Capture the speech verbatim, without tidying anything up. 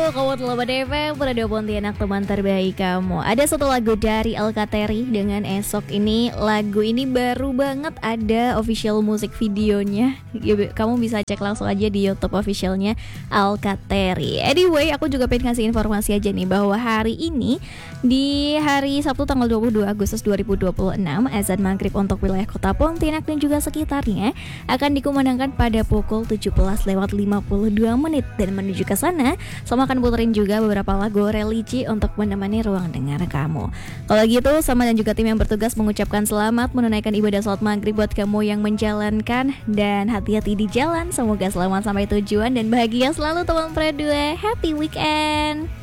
kamu telah F M, Radio Pontianak, teman terbaik kamu. Ada satu lagu dari Alkateri dengan Esok ini. Lagu ini baru banget ada official musik videonya. Kamu bisa cek langsung aja di YouTube officialnya Alkateri. Anyway, aku juga pengen kasih informasi aja nih bahwa hari ini di hari Sabtu tanggal dua puluh dua Agustus dua ribu dua puluh enam, azan maghrib untuk wilayah kota Pontianak dan juga sekitarnya akan dikumandangkan pada pukul tujuh belas lewat lima puluh dua menit. Dan menuju ke sana, Sama akan puterin juga beberapa lagu religi untuk menemani ruang dengar kamu. Kalau gitu, Sama dan juga tim yang bertugas mengucapkan selamat menunaikan ibadah salat maghrib buat kamu yang menjalankan. Dan hati-hati di jalan, semoga selamat sampai tujuan dan bahagia selalu teman Pradua. Happy weekend.